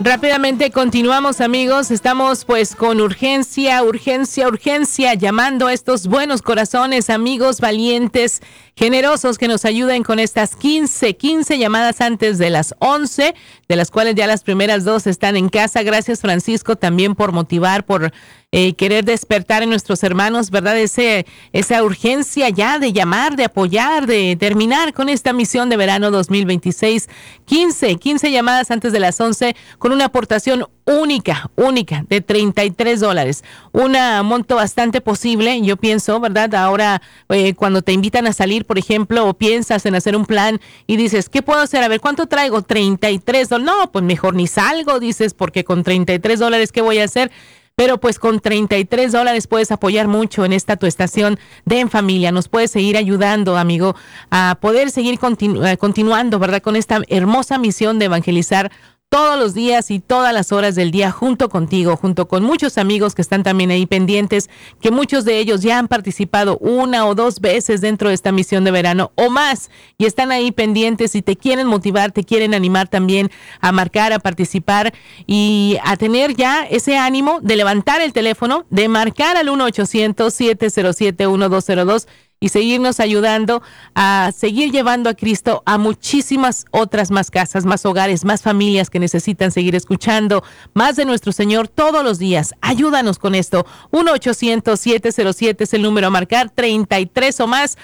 Rápidamente continuamos, amigos. Estamos pues con urgencia, llamando a estos buenos corazones, amigos valientes, generosos, que nos ayuden con estas 15 llamadas antes de las 11, de las cuales ya las primeras 2 están en casa. Gracias, Francisco, también por motivar, por querer despertar en nuestros hermanos, ¿verdad? Esa urgencia ya de llamar, de apoyar, de terminar con esta misión de verano 2026. 15 llamadas antes de las 11 con una aportación única de $33. Un monto bastante posible, yo pienso, ¿verdad? Ahora, cuando te invitan a salir, por ejemplo, o piensas en hacer un plan y dices, ¿qué puedo hacer? A ver, ¿cuánto traigo? $33. No, pues mejor ni salgo, dices, porque con $33, ¿qué voy a hacer? Pero pues con $33 puedes apoyar mucho en esta tu estación de En Familia. Nos puedes seguir ayudando, amigo, a poder seguir continuando, ¿verdad? Con esta hermosa misión de evangelizar todos los días y todas las horas del día junto contigo, junto con muchos amigos que están también ahí pendientes, que muchos de ellos ya han participado 1 o 2 veces dentro de esta misión de verano o más, y están ahí pendientes y te quieren motivar, te quieren animar también a marcar, a participar y a tener ya ese ánimo de levantar el teléfono, de marcar al 1-800-707-1202 y seguirnos ayudando a seguir llevando a Cristo a muchísimas otras más casas, más hogares, más familias que necesitan seguir escuchando más de nuestro Señor todos los días. Ayúdanos con esto. 1-800-707 es el número a marcar, 33 o más,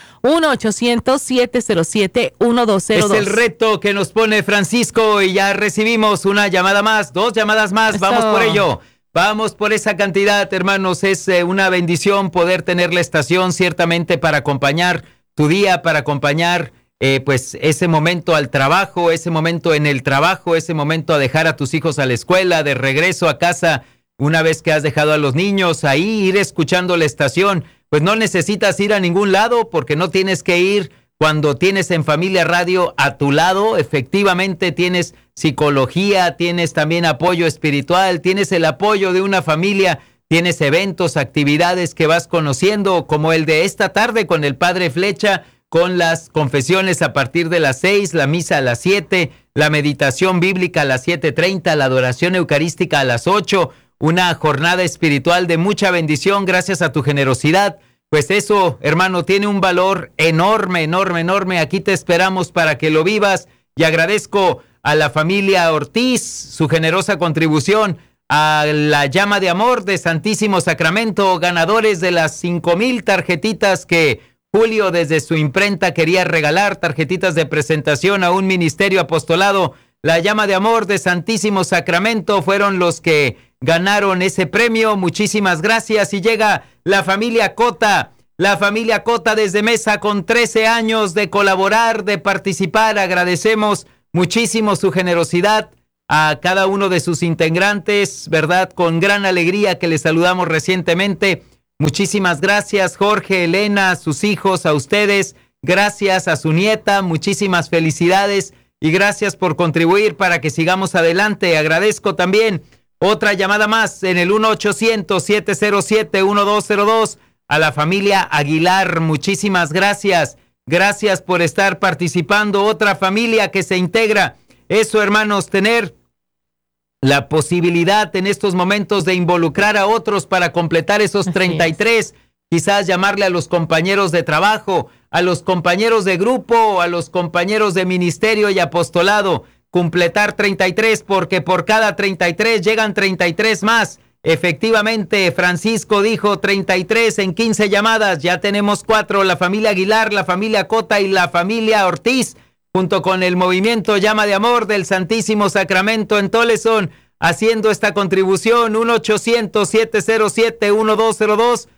1-800-707-1202. Es el reto que nos pone Francisco y ya recibimos una llamada más, 2 llamadas más. Eso. Vamos por ello. Vamos por esa cantidad, hermanos. Es una bendición poder tener la estación ciertamente para acompañar tu día, para acompañar pues ese momento al trabajo, ese momento en el trabajo, ese momento a dejar a tus hijos a la escuela, de regreso a casa, una vez que has dejado a los niños, ahí ir escuchando la estación. Pues no necesitas ir a ningún lado porque no tienes que ir. Cuando tienes En Familia Radio a tu lado, efectivamente tienes psicología, tienes también apoyo espiritual, tienes el apoyo de una familia, tienes eventos, actividades que vas conociendo, como el de esta tarde con el Padre Flecha, con las confesiones a partir de las 6, la misa a las 7, la meditación bíblica a las 7:30, la adoración eucarística a las 8, una jornada espiritual de mucha bendición gracias a tu generosidad. Pues eso, hermano, tiene un valor enorme. Aquí te esperamos para que lo vivas. Y agradezco a la familia Ortiz su generosa contribución, a la Llama de Amor de Santísimo Sacramento, ganadores de las 5,000 tarjetitas que Julio desde su imprenta quería regalar, tarjetitas de presentación a un ministerio apostolado. La Llama de Amor de Santísimo Sacramento fueron los que ganaron ese premio. Muchísimas gracias. Y llega la familia Cota desde Mesa con 13 años de colaborar, de participar. Agradecemos muchísimo su generosidad a cada uno de sus integrantes, ¿verdad? Con gran alegría que les saludamos recientemente. Muchísimas gracias, Jorge, Elena, sus hijos, a ustedes. Gracias a su nieta, muchísimas felicidades y gracias por contribuir para que sigamos adelante. Agradezco también otra llamada más en el 1-800-707-1202 a la familia Aguilar. Muchísimas gracias. Gracias por estar participando. Otra familia que se integra. Eso, hermanos, tener la posibilidad en estos momentos de involucrar a otros para completar esos 33. Quizás llamarle a los compañeros de trabajo, a los compañeros de grupo, a los compañeros de ministerio y apostolado. Completar 33 porque por cada 33 llegan 33 más. Efectivamente, Francisco dijo 33 en 15 llamadas. Ya tenemos 4, la familia Aguilar, la familia Cota y la familia Ortiz, junto con el movimiento Llama de Amor del Santísimo Sacramento en Tolesón, haciendo esta contribución. 1-800-707-1202,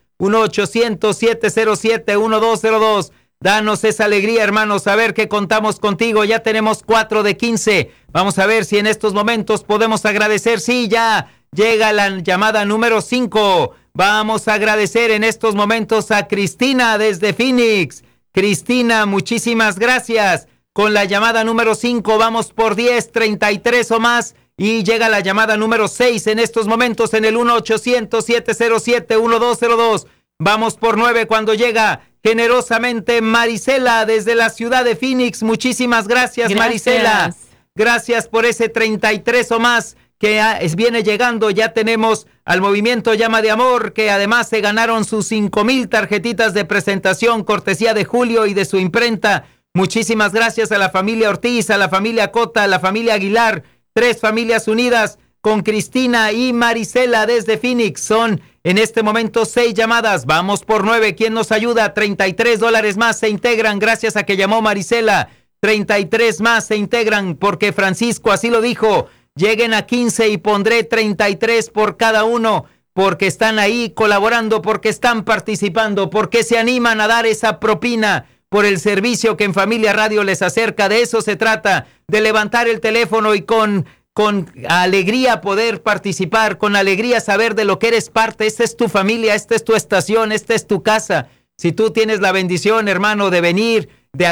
1-800-707-1202. Danos esa alegría, hermanos, saber que contamos contigo. Ya tenemos 4 de 15. Vamos a ver si en estos momentos podemos agradecer. Sí, ya llega la llamada número 5. Vamos a agradecer en estos momentos a Cristina desde Phoenix. Cristina, muchísimas gracias. Con la llamada número 5 vamos por 10, 33 o más. Y llega la llamada número 6 en estos momentos en el 1-800-707-1202. Vamos por 9 cuando llega generosamente Marisela desde la ciudad de Phoenix. Muchísimas gracias, Marisela. Gracias por ese 33 o más que viene llegando. Ya tenemos al Movimiento Llama de Amor, que además se ganaron sus 5,000 tarjetitas de presentación, cortesía de Julio y de su imprenta. Muchísimas gracias a la familia Ortiz, a la familia Cota, a la familia Aguilar, 3 familias unidas con Cristina y Marisela desde Phoenix. Son en este momento 6 llamadas. Vamos por 9. ¿Quién nos ayuda? $33 más se integran gracias a que llamó Marisela. 33 más se integran porque Francisco así lo dijo. Lleguen a 15 y pondré 33 por cada uno, porque están ahí colaborando, porque están participando, porque se animan a dar esa propina por el servicio que en Familia Radio les acerca. De eso se trata, de levantar el teléfono y con alegría poder participar, con alegría saber de lo que eres parte. Esta es tu familia, esta es tu estación, esta es tu casa. Si tú tienes la bendición, hermano, de venir,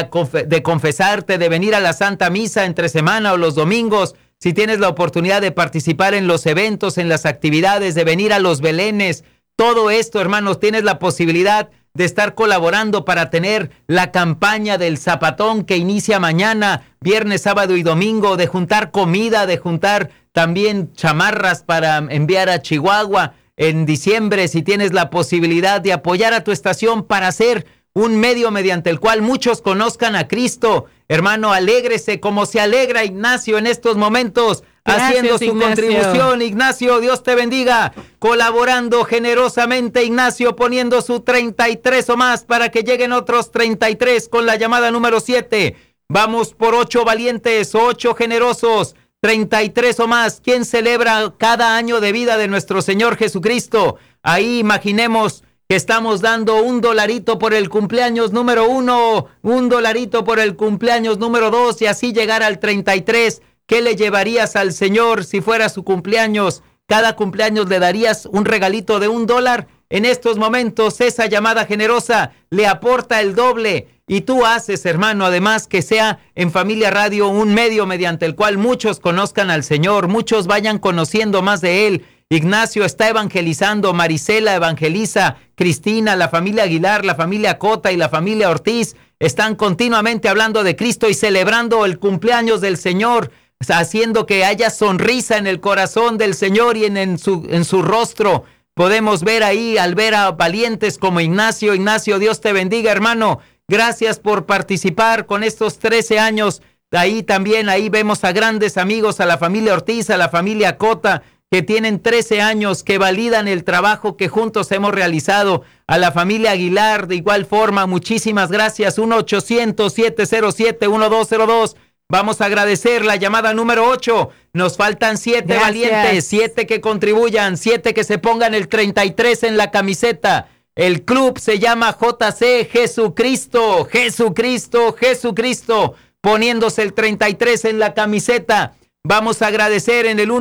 de confesarte, de venir a la Santa Misa entre semana o los domingos, si tienes la oportunidad de participar en los eventos, en las actividades, de venir a los belenes, todo esto, hermanos, tienes la posibilidad de estar colaborando para tener la campaña del Zapatón que inicia mañana, viernes, sábado y domingo, de juntar comida, de juntar también chamarras para enviar a Chihuahua en diciembre. Si tienes la posibilidad de apoyar a tu estación para hacer un medio mediante el cual muchos conozcan a Cristo, hermano, alégrese como se alegra Ignacio en estos momentos. Gracias, haciendo su Ignacio. Contribución. Ignacio, Dios te bendiga. Colaborando generosamente, Ignacio, poniendo su 33 o más para que lleguen otros 33 con la llamada número 7. Vamos por 8 valientes, 8 generosos, 33 o más. ¿Quién celebra cada año de vida de nuestro Señor Jesucristo? Ahí imaginemos que estamos dando $1 por el cumpleaños número 1, $1 por el cumpleaños número 2 y así llegar al 33. ¿Qué le llevarías al Señor si fuera su cumpleaños? Cada cumpleaños le darías un regalito de $1. En estos momentos esa llamada generosa le aporta el doble. Y tú haces, hermano, además que sea en Familia Radio un medio mediante el cual muchos conozcan al Señor, muchos vayan conociendo más de Él. Ignacio está evangelizando, Marisela evangeliza, Cristina, la familia Aguilar, la familia Cota y la familia Ortiz están continuamente hablando de Cristo y celebrando el cumpleaños del Señor, haciendo que haya sonrisa en el corazón del Señor y en su rostro. Podemos ver ahí, al ver a valientes como Ignacio. Ignacio, Dios te bendiga, hermano. Gracias por participar con estos 13 años. Ahí también, ahí vemos a grandes amigos, a la familia Ortiz, a la familia Cota, que tienen 13 años, que validan el trabajo que juntos hemos realizado. A la familia Aguilar, de igual forma, muchísimas gracias. 1-800-707-1202. Vamos a agradecer la llamada número 8. Nos faltan 7 valientes, 7 que contribuyan, 7 que se pongan el 33 en la camiseta. El club se llama JC Jesucristo, Jesucristo, Jesucristo, poniéndose el 33 en la camiseta. Vamos a agradecer en el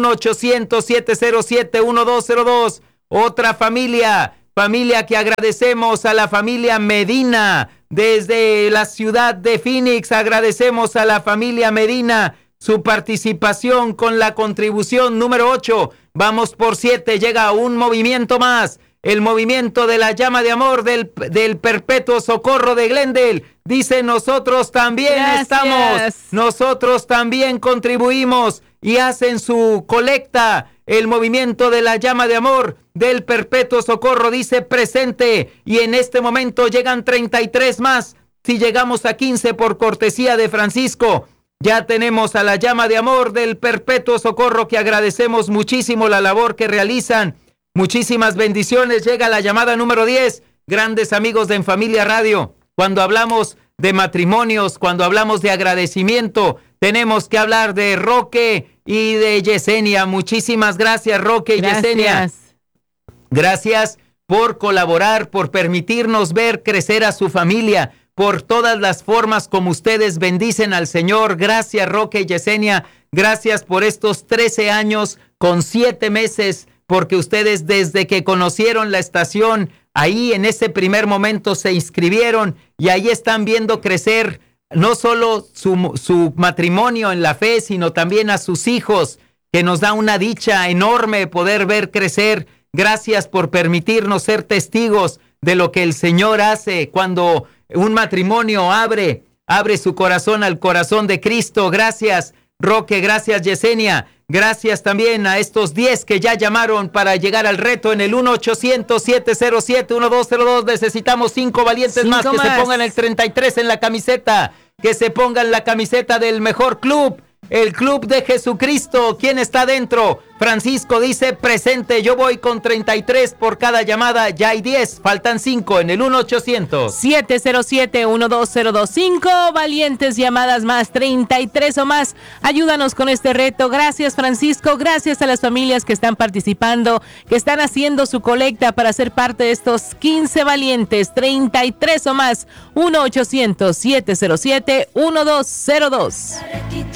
1-800-707-1202. Otra familia que agradecemos a la familia Medina. Desde la ciudad de Phoenix agradecemos a la familia Medina su participación con la contribución número 8. Vamos por 7, llega un movimiento más. El movimiento de la llama de amor del Perpetuo Socorro de Glendale. Dice, nosotros también estamos, nosotros también contribuimos y hacen su colecta. El movimiento de la llama de amor del Perpetuo Socorro dice presente y en este momento llegan 33 más. Si llegamos a 15 por cortesía de Francisco, ya tenemos a la llama de amor del Perpetuo Socorro que agradecemos muchísimo la labor que realizan. Muchísimas bendiciones. Llega la llamada número 10. Grandes amigos de En Familia Radio, cuando hablamos de matrimonios, cuando hablamos de agradecimiento, tenemos que hablar de Roque y de Yesenia. Muchísimas gracias, Roque y Yesenia. Gracias por colaborar, por permitirnos ver crecer a su familia, por todas las formas como ustedes bendicen al Señor. Gracias, Roque y Yesenia. Gracias por estos 13 años con 7 meses, porque ustedes desde que conocieron la estación, ahí en ese primer momento se inscribieron y ahí están viendo crecer no solo su matrimonio en la fe, sino también a sus hijos, que nos da una dicha enorme poder ver crecer. Gracias por permitirnos ser testigos de lo que el Señor hace cuando un matrimonio abre su corazón al corazón de Cristo. Gracias. Roque, gracias Yesenia. Gracias también a estos 10 que ya llamaron para llegar al reto en el 1-800-707-1202. Necesitamos 5 valientes más que se pongan el 33 en la camiseta, que se pongan la camiseta del mejor club, el Club de Jesucristo. ¿Quién está dentro? Francisco dice presente. Yo voy con 33 por cada llamada. Ya hay 10, faltan 5 en el 1-800-707-12025. Valientes llamadas más, 33 o más. Ayúdanos con este reto. Gracias, Francisco. Gracias a las familias que están participando, que están haciendo su colecta para ser parte de estos 15 valientes. 33 o más. 1-800-707-1202.